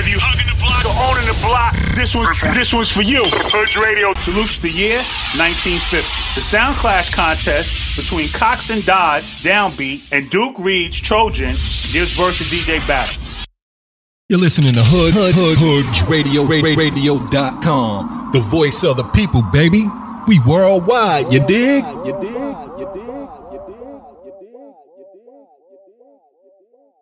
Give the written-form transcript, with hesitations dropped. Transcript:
Whether you hugging the block or owning the block, this one's for you. Hood Radio salutes the year 1950. The Sound Clash contest between Cox and Dodds, Downbeat, and Duke Reed's Trojan gives birth to DJ Battle. You're listening to Hood Radio.com. The voice of the people, baby. We worldwide, you dig?